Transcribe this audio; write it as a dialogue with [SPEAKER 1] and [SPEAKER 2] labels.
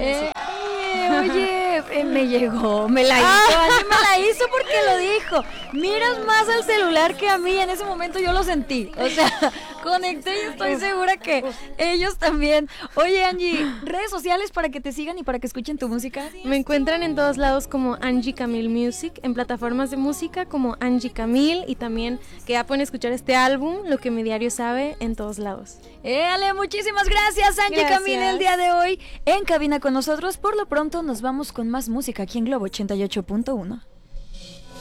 [SPEAKER 1] Oye, me llegó, me la hizo, Angie me la hizo porque lo dijo. Miras más al celular que a mí, en ese momento yo lo sentí. O sea, conecté y estoy segura que ellos también. Oye, Angie, redes sociales para que te sigan y para que escuchen tu música.
[SPEAKER 2] Me encuentran en todos lados como Angie Camille Music, en plataformas de música como Angie Camille, y también que ya pueden escuchar este álbum, Lo que mi diario sabe, en todos lados.
[SPEAKER 1] Ale, muchísimas gracias, Angie Camille, el día de hoy en cabina con nosotros. Por lo pronto nos vamos con más música aquí en Globo 88.1.